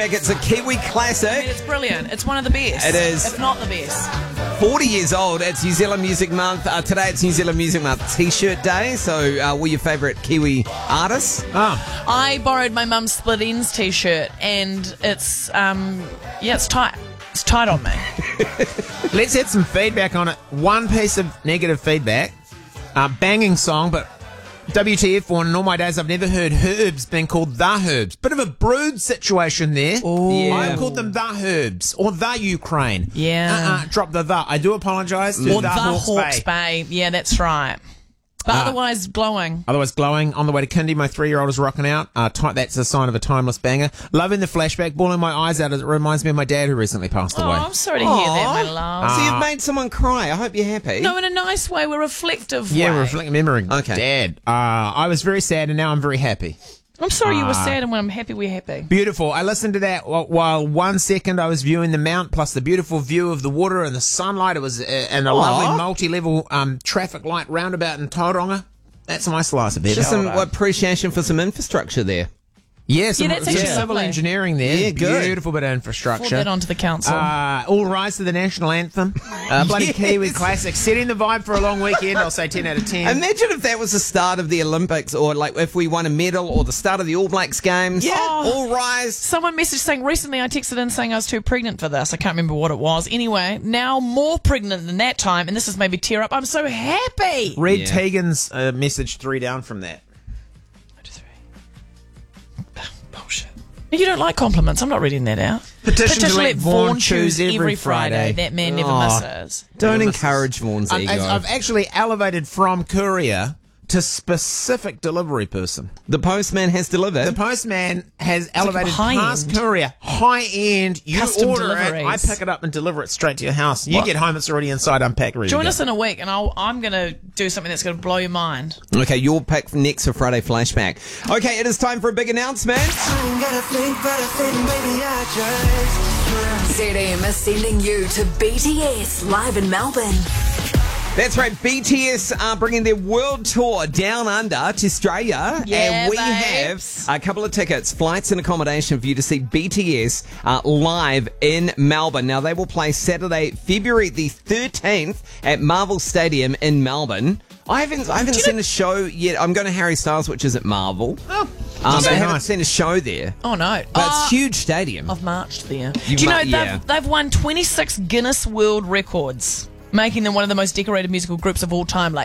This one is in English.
It's a Kiwi classic. It's brilliant. It's one of the best. It is. If not the best. 40 years old. It's New Zealand Music Month. Today it's New Zealand Music Month T-shirt day. So, what are your favourite Kiwi artists? I borrowed my mum's Split Ends T-shirt, and it's it's tight. It's tight on me. Let's add some feedback on it. One piece of negative feedback. Banging song, but WTF one, in all my days I've never heard Herbs being called The Herbs. Bit of a brood situation there. Yeah. I called them The Herbs or The Ukraine. Yeah. Drop the The. I do apologise to Or the Hawke's Bay. Yeah, that's right. But otherwise, glowing. Otherwise glowing. On the way to kindy, my 3-year-old is rocking out. That's a sign of a timeless banger. Loving the flashback, bawling my eyes out as it reminds me of my dad who recently passed away. Oh, I'm sorry to hear that, my love. So you've made someone cry. I hope you're happy. No, in a nice way. We're reflective Yeah, way. remembering Okay. Dad. I was very sad and now I'm very happy. I'm sorry you were sad, and when I'm happy, we're happy. Beautiful. I listened to that while 1 second I was viewing the mount, plus the beautiful view of the water and the sunlight. It was and a lovely multi-level traffic light roundabout in Tauranga. That's my slice of it. Just some appreciation for some infrastructure there. Yes, Yeah, that's actually civil lovely. engineering there. Yeah, good. Beautiful bit of Forward infrastructure. that onto the council. All rise to the national anthem. Bloody Yes. Kiwi classic. Setting the vibe for a long weekend. I'll say 10 out of 10. Imagine if that was the start of the Olympics, or like if we won a medal, or the start of the All Blacks games. Yeah. All rise. Someone messaged saying recently I texted in saying I was too pregnant for this. I can't remember what it was. Anyway, now more pregnant than that time, and this has made me tear up. I'm so happy. Read Yeah. Tegan's message 3 down from that. Bullshit. You don't like compliments. I'm not reading that out. Petition to let Vaughan choose every Friday. That man never misses. Don't Yeah, encourage Vaughan's ego. I've actually elevated from courier to specific delivery person. The postman has delivered. The postman has elevated high past end. courier, high end. You Custom order deliveries. it, I pick it up and deliver it straight to your house. You What? get home, it's already inside, unpacked, ready to Join go. us in a week, and I'm going to do something that's going to blow your mind. Okay, your pick next for Friday Flashback. Okay, it is time for a big announcement. ZM is sending you to BTS live in Melbourne. That's right, BTS are bringing their world tour down under to Australia. Yeah, and we babes. have a couple of tickets, flights and accommodation for you to see BTS live in Melbourne. Now, they will play Saturday, February the 13th at Marvel Stadium in Melbourne. I haven't seen a show yet. I'm going to Harry Styles, which is at Marvel. Oh, But I haven't nice. seen a show there. Oh, no. But it's a huge stadium. I've marched there. You Do you know yeah. they've won 26 Guinness World Records, making them one of the most decorated musical groups of all time. Like